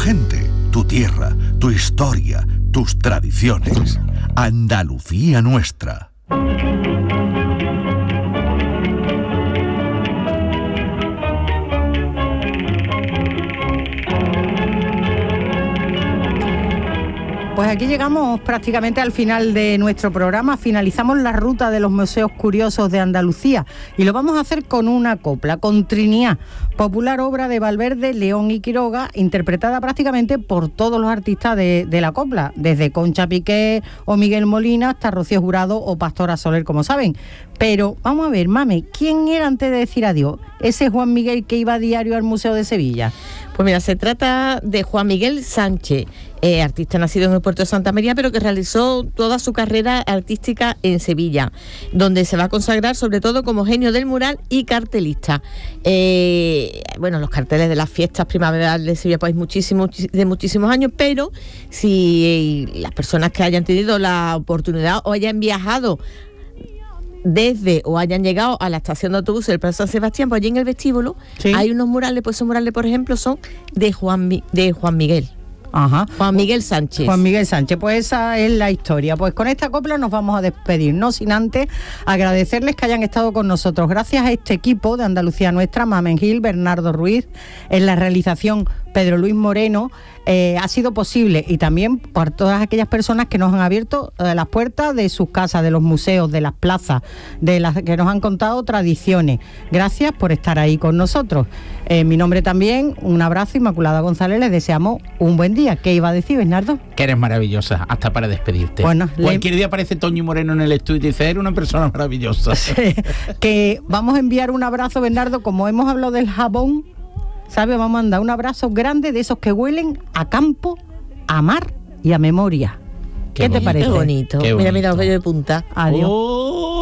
gente, tu tierra, tu historia, tus tradiciones. Andalucía nuestra. Pues aquí llegamos prácticamente al final de nuestro programa. Finalizamos la ruta de los museos curiosos de Andalucía y lo vamos a hacer con una copla, con Trinidad, popular obra de Valverde, León y Quiroga, interpretada prácticamente por todos los artistas de la copla, desde Concha Piqué o Miguel Molina hasta Rocío Jurado o Pastora Soler, como saben. Pero vamos a ver, mame, ¿quién era antes de decir adiós? Ese Juan Miguel que iba a diario al Museo de Sevilla. Pues mira, se trata de Juan Miguel Sánchez, artista nacido en el puerto de Santa María, pero que realizó toda su carrera artística en Sevilla, donde se va a consagrar sobre todo como genio del mural y cartelista. Bueno, los carteles de las fiestas primaverales de Sevilla pues hay muchísimos años, pero si las personas que hayan tenido la oportunidad o hayan viajado desde o hayan llegado a la estación de autobús del Plaza San Sebastián, pues allí en el vestíbulo hay unos murales, pues esos murales, por ejemplo, son de Juan Miguel. Ajá. Juan Miguel Sánchez. Juan Miguel Sánchez, pues esa es la historia. Pues con esta copla nos vamos a despedir, no sin antes agradecerles que hayan estado con nosotros. Gracias a este equipo de Andalucía Nuestra, Mamen Gil, Bernardo Ruiz, en la realización Pedro Luis Moreno, ha sido posible, y también por todas aquellas personas que nos han abierto las puertas de sus casas, de los museos, de las plazas, de las que nos han contado tradiciones. Gracias por estar ahí con nosotros. Mi nombre también, un abrazo, Inmaculada González, les deseamos un buen día. ¿Qué iba a decir, Bernardo? Que eres maravillosa, hasta para despedirte. Bueno, cualquier día aparece Toño Moreno en el estudio y dice, eres una persona maravillosa. Sí, que vamos a enviar un abrazo, Bernardo, como hemos hablado del jabón, ¿sabes? Vamos a mandar un abrazo grande de esos que huelen a campo, a mar y a memoria. ¿Qué te parece? Qué bonito. Mira, los vellos de punta. Adiós.